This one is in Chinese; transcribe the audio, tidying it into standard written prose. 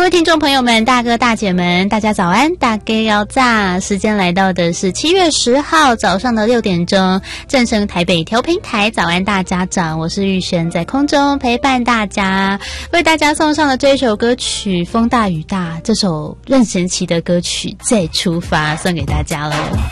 位听众朋友们，大哥大姐们，大家早安，大家要炸！时间来到的是7月10号早上的6点钟，正声台北调频台，早安大家长，我是玉璇，在空中陪伴大家，为大家送上了这一首歌曲《风大雨大》，这首任贤齐的歌曲《再出发》送给大家喽。